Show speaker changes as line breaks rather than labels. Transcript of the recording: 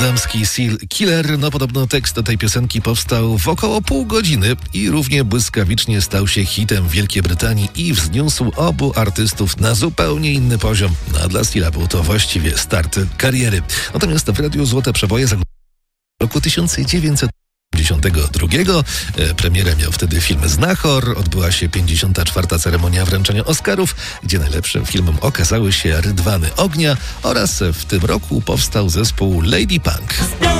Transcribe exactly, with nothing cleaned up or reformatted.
Damski Seal Killer. No podobno tekst do tej piosenki powstał w około pół godziny i równie błyskawicznie stał się hitem w Wielkiej Brytanii i wzniósł obu artystów na zupełnie inny poziom. No a dla Seala był to właściwie start kariery. Natomiast w Radiu Złote Przeboje w roku tysiąc dziewięćset pięćdziesiątego drugiego. Premierę miał wtedy film Znachor. Odbyła się pięćdziesiąta czwarta ceremonia wręczenia Oscarów, gdzie najlepszym filmem okazały się Rydwany Ognia oraz w tym roku powstał zespół Lady Punk.